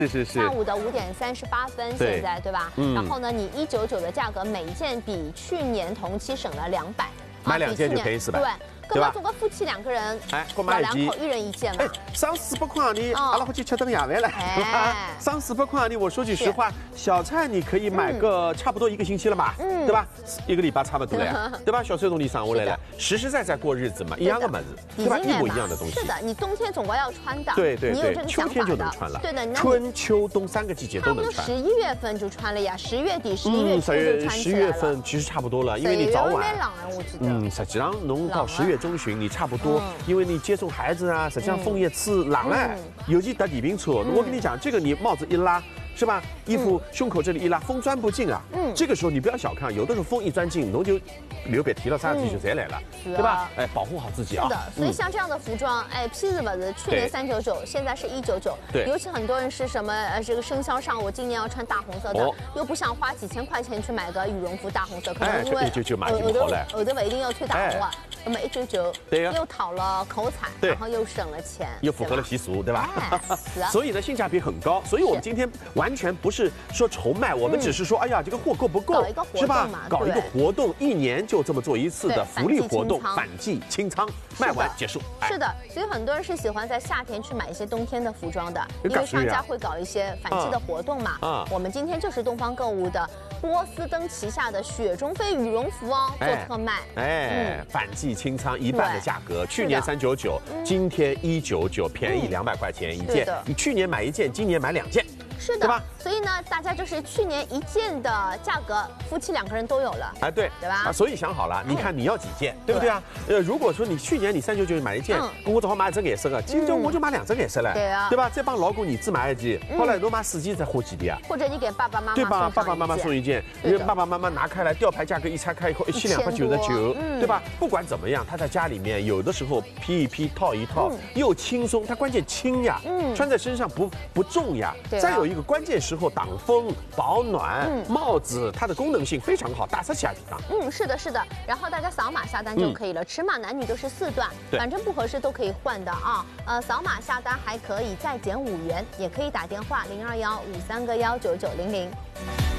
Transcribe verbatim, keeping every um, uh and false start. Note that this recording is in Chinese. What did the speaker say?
是是是。 下午的五点三十八分，现在对吧？嗯。然后呢，你一九九的价格，每一件比去年同期省了两百， 买两件就便宜四百。 对。 对吧？总归夫妻两个人， 哎， 老两口一人一件嘛。 哎，省四百块你阿拉回去吃顿夜饭了，对吧？省四百块你，我说句实话，小菜你可以买个差不多一个星期了吧，嗯，对吧？一个礼拜差不多了呀，对吧？小菜东西省下来了，实实在在过日子嘛，一样的么子，对吧？一模一样的东西。 是的，你冬天总归要穿的， 对对对， 秋天就能穿了。 对的， 春秋冬三个季节都能穿。 十一月份就穿了呀，十月底、十一月初就穿十月份其实差不多了，因为你早晚。 我记得。 嗯，实际上侬到十月中旬你差不多。 多，因为你接送孩子啊，实际上枫叶刺冷了，尤其搭电瓶车。我跟你讲，这个你帽子一拉，是吧？衣服胸口这里一拉，风钻不进啊。嗯，这个时候你不要小看，有的时候风一钻进，侬就流鼻涕了，啥事情就侪来了，对吧？哎，保护好自己啊。 是的，所以像这样的服装，哎，批子吧子，去年三九九，现在是一九九。 对， 尤其很多人是什么呃，这个生肖上，我今年要穿大红色的，又不想花几千块钱去买个羽绒服大红色，可能因为一九九买就好了， 有的不一定要穿大红啊。 那么一九九， 对呀， 又讨了口彩，然后又省了钱， 又符合了习俗，对吧？ 哎、 所以呢，性价比很高。所以我们今天完全不是说愁卖，我们只是说，哎呀，这个货够不够，是吧？搞一个活动，一年就这么做一次的福利活动，反季清仓，卖完结束。 是的，所以很多人是喜欢在夏天去买一些冬天的服装的，因为商家会搞一些反季的活动嘛。啊，我们今天就是东方购物的波司登旗下的雪中飞羽绒服哦，做特卖， 哎，反季。 清仓一半的价格，去年三九九，今天一九九，便宜两百块钱一件。你去年买一件，今年买两件， 是的，对吧？所以呢，大家就是去年一件的价格，夫妻两个人都有了。 哎，对， 对吧？ 啊，所以想好了，你看你要几件，对不对啊？呃，如果说你去年你三九九买一件，我正好买一只颜色的，今年我就买两只颜色了， 对啊， 对吧？再帮老公儿子买一件，后来侬买四件再花几钿啊？ 或者你给爸爸妈妈对吧？爸爸妈妈送一件，因为爸爸妈妈拿开来吊牌价格一拆开以后，一千两百九十九，对吧？不管怎么样，他在家里面有的时候披一披，套一套，又轻松，它关键轻呀，嗯，穿在身上不不重呀。再有一个关键时候挡风保暖，帽子它的功能性非常好，打色起来地方。 嗯，是的，是的。然后大家扫码下单就可以了，尺码男女都是四段，反正不合适都可以换的啊。呃，扫码下单还可以再减五元，也可以打电话零二幺五三个幺九九零零。